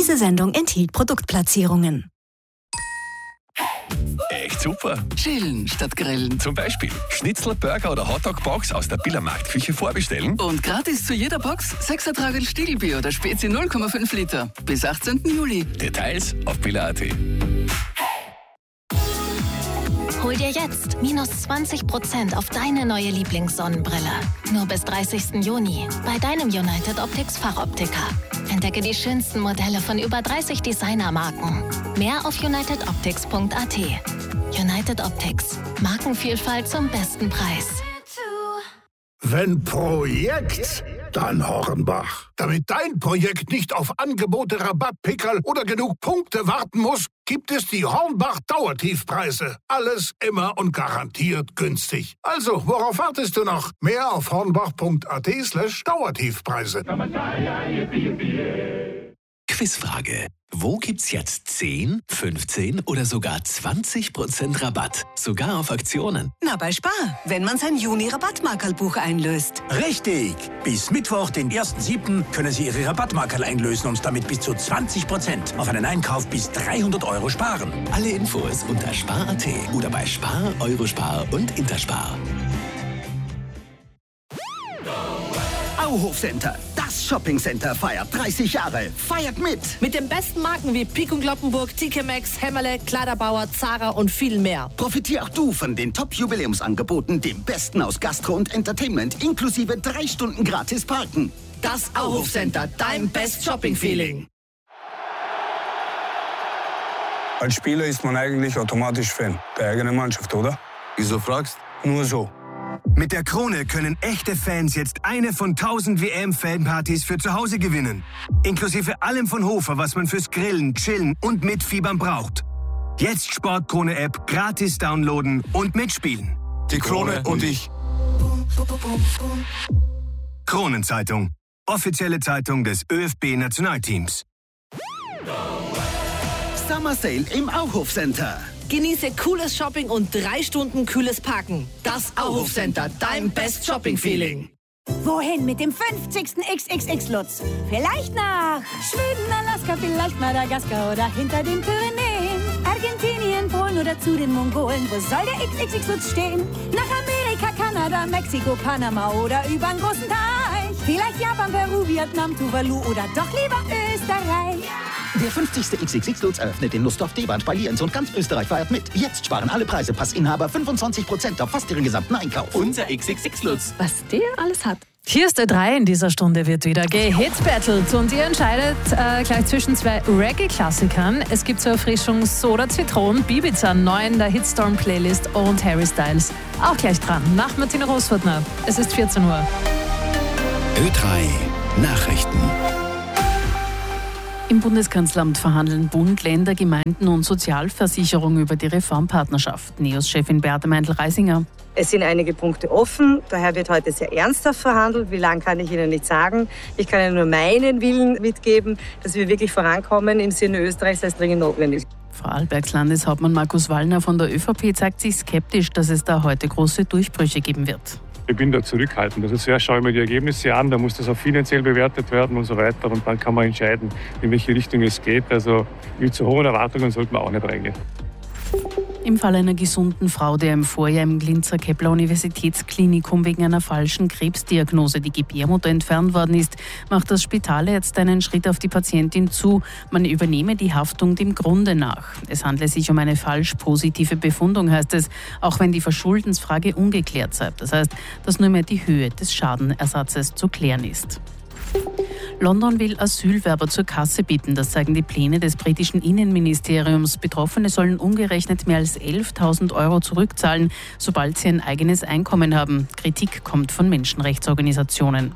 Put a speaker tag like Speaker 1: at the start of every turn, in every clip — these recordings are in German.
Speaker 1: Diese Sendung enthielt Produktplatzierungen.
Speaker 2: Echt super.
Speaker 3: Chillen statt grillen.
Speaker 2: Zum Beispiel Schnitzel, Burger oder Hotdog-Box aus der Billermarktküche vorbestellen.
Speaker 3: Und gratis zu jeder Box 6 Ertragel Stiegelbier oder Spezi 0,5 Liter. Bis 18. Juli.
Speaker 2: Details auf biller.at.
Speaker 4: Hol dir jetzt -20% auf deine neue Lieblingssonnenbrille. Nur bis 30. Juni bei deinem United Optics Fachoptiker. Entdecke die schönsten Modelle von über 30 Designermarken. Mehr auf unitedoptics.at. United Optics. Markenvielfalt zum besten Preis.
Speaker 5: Wenn Projekt, dann Hornbach. Damit dein Projekt nicht auf Angebote, Rabattpickerl oder genug Punkte warten muss, gibt es die Hornbach Dauertiefpreise. Alles immer und garantiert günstig. Also, worauf wartest du noch? Mehr auf hornbach.at/Dauertiefpreise.
Speaker 6: Quizfrage. Wo gibt's jetzt 10, 15 oder sogar 20% Rabatt? Sogar auf Aktionen.
Speaker 7: Na, bei Spar, wenn man sein Juni-Rabattmarkerlbuch einlöst.
Speaker 8: Richtig! Bis Mittwoch, den 1.7., können Sie Ihre Rabattmarkerl einlösen und damit bis zu 20% auf einen Einkauf bis 300 € sparen.
Speaker 6: Alle Infos unter Spar.at oder bei Spar, Eurospar und Interspar.
Speaker 9: Auhof Center, das Shoppingcenter feiert 30 Jahre. Feiert mit!
Speaker 10: Mit den besten Marken wie Pik & Kloppenburg, TK Maxx, Hämmerle, Kleiderbauer, Zara und viel mehr.
Speaker 9: Profitier auch du von den Top-Jubiläumsangeboten, dem Besten aus Gastro und Entertainment, inklusive 3 Stunden gratis Parken.
Speaker 10: Das Auhof Center, dein Best Shopping-Feeling.
Speaker 11: Als Spieler ist man eigentlich automatisch Fan der eigenen Mannschaft, oder?
Speaker 12: Wieso fragst?
Speaker 11: Nur so.
Speaker 13: Mit der Krone können echte Fans jetzt eine von 1000 WM-Fanpartys für zu Hause gewinnen. Inklusive allem von Hofer, was man fürs Grillen, Chillen und Mitfiebern braucht. Jetzt Sportkrone-App gratis downloaden und mitspielen.
Speaker 12: Die Krone und ich.
Speaker 13: Kronenzeitung. Offizielle Zeitung des ÖFB-Nationalteams.
Speaker 9: Summer Sale im Auhof Center.
Speaker 10: Genieße cooles Shopping und 3 Stunden kühles Parken. Das Auhof Center, dein Best Shopping-Feeling.
Speaker 14: Wohin mit dem 50. XXX-Lutz? Vielleicht nach Schweden, Alaska, vielleicht Madagaskar oder hinter den Pyrenäen. Argentinien, Polen oder zu den Mongolen. Wo soll der XXX-Lutz stehen? Nach Amerika, Kanada, Mexiko, Panama oder übern großen Teich. Vielleicht Japan, Peru, Vietnam, Tuvalu oder doch lieber Österreich.
Speaker 9: Der 50. XXX-Lutz eröffnet in Lustdorf, Deband, bei Lienz und ganz Österreich feiert mit. Jetzt sparen alle Preisepassinhaber 25% auf fast ihren gesamten Einkauf.
Speaker 6: Unser XXX-Lutz.
Speaker 15: Was der alles hat.
Speaker 16: Hier ist Ö3, in dieser Stunde wird wieder gehitbattelt und ihr entscheidet gleich zwischen 2 Reggae-Klassikern. Es gibt zur Erfrischung Soda Zitronen, Bibiza 9 der Hitstorm-Playlist und Harry Styles. Auch gleich dran, nach Martina Rosfurtner. Es ist 14 Uhr.
Speaker 6: Ö3 Nachrichten.
Speaker 15: Im Bundeskanzleramt verhandeln Bund, Länder, Gemeinden und Sozialversicherung über die Reformpartnerschaft. NEOS-Chefin Beate Meindl-Reisinger.
Speaker 17: Es sind einige Punkte offen, daher wird heute sehr ernsthaft verhandelt. Wie lange kann ich Ihnen nicht sagen. Ich kann Ihnen nur meinen Willen mitgeben, dass wir wirklich vorankommen im Sinne Österreichs, als dringend notwendig.
Speaker 15: Vorarlbergs Landeshauptmann Markus Wallner von der ÖVP zeigt sich skeptisch, dass es da heute große Durchbrüche geben wird.
Speaker 18: Ich bin da zurückhaltend. Also zuerst schaue ich mir die Ergebnisse an, da muss das auch finanziell bewertet werden und so weiter. Und dann kann man entscheiden, in welche Richtung es geht. Also mit zu hohen Erwartungen sollte man auch nicht reingehen.
Speaker 15: Im Fall einer gesunden Frau, der im Vorjahr im Glinzer Kepler Universitätsklinikum wegen einer falschen Krebsdiagnose die Gebärmutter entfernt worden ist, macht das Spital jetzt einen Schritt auf die Patientin zu. Man übernehme die Haftung dem Grunde nach. Es handle sich um eine falsch positive Befundung, heißt es, auch wenn die Verschuldensfrage ungeklärt sei. Das heißt, dass nur mehr die Höhe des Schadenersatzes zu klären ist. London will Asylwerber zur Kasse bitten. Das zeigen die Pläne des britischen Innenministeriums. Betroffene sollen umgerechnet mehr als 11.000 € zurückzahlen, sobald sie ein eigenes Einkommen haben. Kritik kommt von Menschenrechtsorganisationen.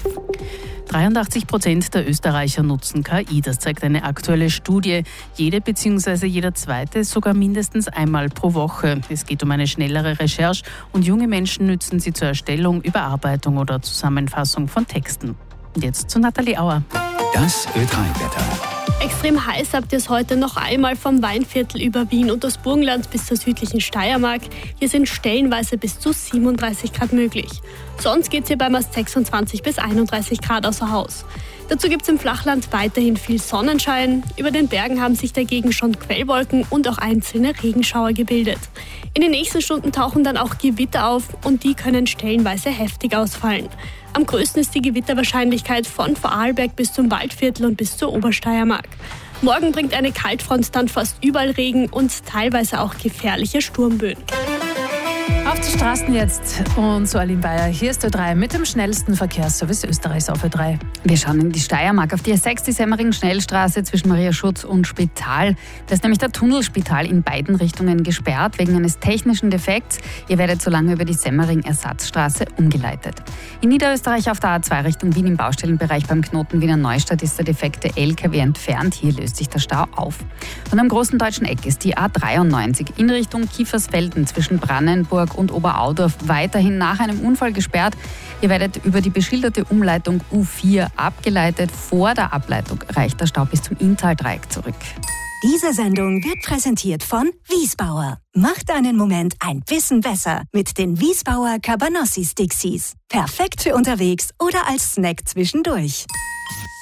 Speaker 15: 83% der Österreicher nutzen KI. Das zeigt eine aktuelle Studie. Jede bzw. jeder Zweite sogar mindestens einmal pro Woche. Es geht um eine schnellere Recherche und junge Menschen nützen sie zur Erstellung, Überarbeitung oder Zusammenfassung von Texten. Und jetzt zu Nathalie Auer.
Speaker 6: Das Ö3-Wetter.
Speaker 19: Extrem heiß habt ihr es heute noch einmal vom Weinviertel über Wien und das Burgenland bis zur südlichen Steiermark. Hier sind stellenweise bis zu 37 Grad möglich. Sonst geht es hier bei meist 26 bis 31 Grad außer Haus. Dazu gibt es im Flachland weiterhin viel Sonnenschein. Über den Bergen haben sich dagegen schon Quellwolken und auch einzelne Regenschauer gebildet. In den nächsten Stunden tauchen dann auch Gewitter auf und die können stellenweise heftig ausfallen. Am größten ist die Gewitterwahrscheinlichkeit von Vorarlberg bis zum Waldviertel und bis zur Obersteiermark. Morgen bringt eine Kaltfront dann fast überall Regen und teilweise auch gefährliche Sturmböen.
Speaker 16: Auf die Straßen jetzt und zu Aline Bayer. Hier ist Ö3 mit dem schnellsten Verkehrsservice Österreichs auf Ö3.
Speaker 15: Wir schauen in die Steiermark auf die A6, die Semmering-Schnellstraße zwischen Mariaschutz und Spital. Da ist nämlich der Tunnelspital in beiden Richtungen gesperrt wegen eines technischen Defekts. Ihr werdet so lange über die Semmering-Ersatzstraße umgeleitet. In Niederösterreich auf der A2 Richtung Wien im Baustellenbereich beim Knoten Wiener Neustadt ist der defekte LKW entfernt. Hier löst sich der Stau auf. Und am großen deutschen Eck ist die A93 in Richtung Kiefersfelden zwischen Brannenburg und Oberaudorf weiterhin nach einem Unfall gesperrt. Ihr werdet über die beschilderte Umleitung U4 abgeleitet. Vor der Ableitung reicht der Stau bis zum Inntal-Dreieck zurück.
Speaker 1: Diese Sendung wird präsentiert von Wiesbauer. Macht deinen Moment ein bisschen besser mit den Wiesbauer Cabanossi Stixies. Perfekt für unterwegs oder als Snack zwischendurch.